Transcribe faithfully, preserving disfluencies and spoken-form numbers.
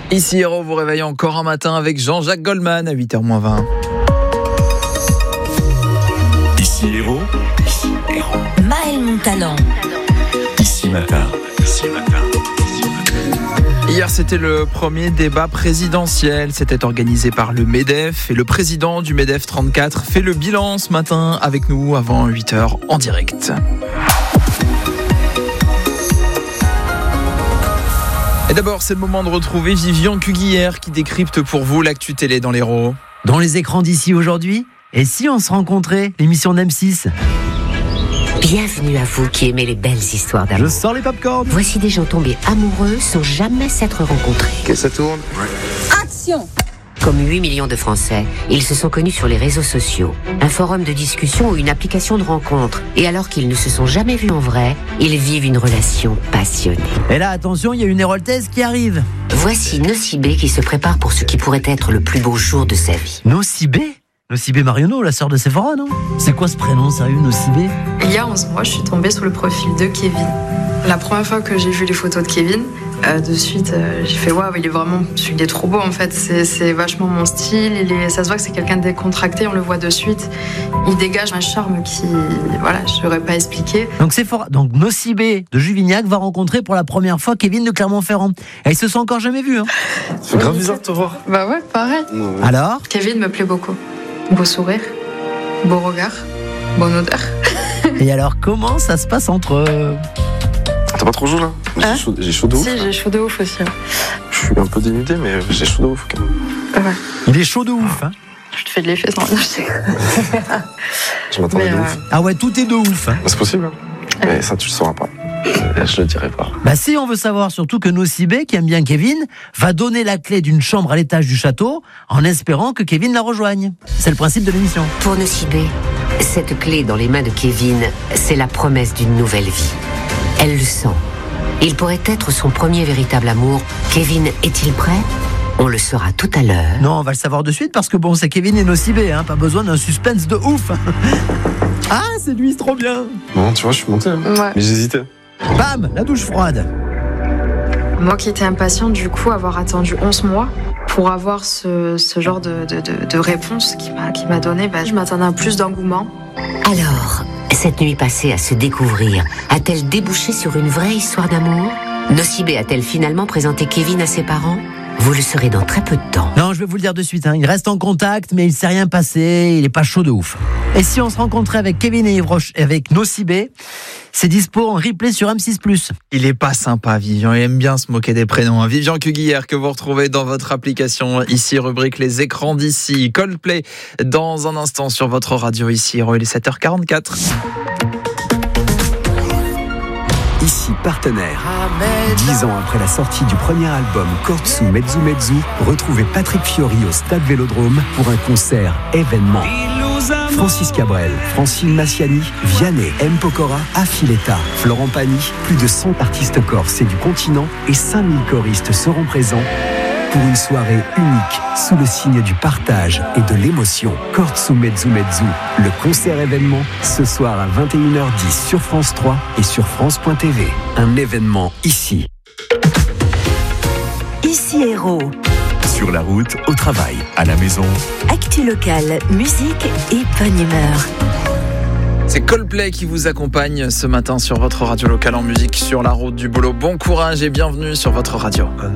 Ici Héros vous réveille encore un matin avec Jean-Jacques Goldman à huit heures moins vingt. Ici Héros. Ici Héros. Maël Montalan. Ici Matin. Ici Matin. Hier, c'était le premier débat présidentiel. C'était organisé par le MEDEF et le président du MEDEF trente-quatre fait le bilan ce matin avec nous avant huit heures en direct. Et d'abord, c'est le moment de retrouver Vivian Cuguière qui décrypte pour vous l'actu télé dans l'Héros. Dans les écrans d'ici aujourd'hui, et si on se rencontrait, l'émission d'M six? Bienvenue à vous qui aimez les belles histoires d'amour. Je sors les popcorn. Voici des gens tombés amoureux sans jamais s'être rencontrés. Que ça tourne. Action! Comme huit millions de Français, ils se sont connus sur les réseaux sociaux, un forum de discussion ou une application de rencontre. Et alors qu'ils ne se sont jamais vus en vrai, ils vivent une relation passionnée. Et là, attention, il y a une héroltaise qui arrive. Voici Nocibé qui se prépare pour ce qui pourrait être le plus beau jour de sa vie. Nocibé Nocibé Marionneau, la sœur de Sephora, non? C'est quoi ce prénom sérieux, Nocibé? Il y a onze mois, je suis tombée sur le profil de Kevin. La première fois que j'ai vu les photos de Kevin, euh, de suite, euh, j'ai fait waouh, il est vraiment, il est trop beau en fait. C'est, c'est vachement mon style. Il est, ça se voit que c'est quelqu'un de décontracté, on le voit de suite. Il dégage un charme qui, voilà, je n'aurais pas expliqué. Donc Sephora, donc Nocibé de Juvignac va rencontrer pour la première fois Kevin de Clermont-Ferrand. Et ils se sont encore jamais vus, hein? C'est grave bizarre de te voir. Bah ouais, pareil. Ouais. Alors? Kevin me plaît beaucoup. Beau sourire, beau regard, bonne odeur. Et alors, comment ça se passe entre eux? T'as pas trop chaud là? J'ai Hein chaud, j'ai chaud de ouf. Si, j'ai chaud de ouf aussi. Je suis un peu dénudé, mais j'ai chaud de ouf quand même. Ouais. Il est chaud de ouf, hein? Je te fais de l'effet sans rien acheter. Je m'attendais Mais, de euh, ouf. Ah ouais, tout est de ouf, hein? C'est possible, hein? Mais ça, tu le sauras pas. Je, je le dirai pas. Bah si, on veut savoir surtout que Nocibé, qui aime bien Kevin, va donner la clé d'une chambre à l'étage du château en espérant que Kevin la rejoigne. C'est le principe de l'émission. Pour Nocibé, cette clé dans les mains de Kevin, c'est la promesse d'une nouvelle vie. Elle le sent. Il pourrait être son premier véritable amour. Kevin est-il prêt? On le saura tout à l'heure. Non, on va le savoir de suite parce que bon, c'est Kevin et Nocibé, hein, pas besoin d'un suspense de ouf. Ah, c'est lui, c'est trop bien. Non, tu vois, je suis monté. Hein. Ouais. Mais j'hésitais. Bam, la douche froide. Moi qui étais impatiente, du coup, avoir attendu onze mois pour avoir ce, ce genre de, de, de, de réponse qu'il m'a, qu'il m'a donné, ben, je m'attendais à plus d'engouement. Alors, cette nuit passée à se découvrir, a-t-elle débouché sur une vraie histoire d'amour? Nocibé a-t-elle finalement présenté Kevin à ses parents? Vous le saurez dans très peu de temps. Non, je vais vous le dire de suite, hein. Il reste en contact, mais il s'est rien passé, il est pas chaud de ouf. Et si on se rencontrait avec Kevin et Roche, avec Nocibé, c'est dispo en replay sur M six plus. Il est pas sympa, Vivian, il aime bien se moquer des prénoms. Vivian Cuguière que vous retrouvez dans votre application ici, rubrique les écrans d'ici. Coldplay dans un instant sur votre radio ici, Héros, il est sept heures quarante-quatre. Ici Partenaire. Dix ans après la sortie du premier album Kortsu Mezzu Mezzu, retrouvez Patrick Fiori au Stade Vélodrome pour un concert événement. Francis Cabrel, Francine Massiani, Vianney, M. Pokora, Affiletta, Florent Pagny, plus de cent artistes corses et du continent et cinq mille choristes seront présents pour une soirée unique sous le signe du partage et de l'émotion. Kortsu Mezzu Mezzu, le concert événement ce soir à vingt et une heures dix sur France trois et sur France point T V. Un événement ici. Ici Héros. Sur la route, au travail, à la maison. Actu locale, musique et bonne humeur. C'est Coldplay qui vous accompagne ce matin sur votre radio locale en musique sur la route du boulot. Bon courage et bienvenue sur votre radio.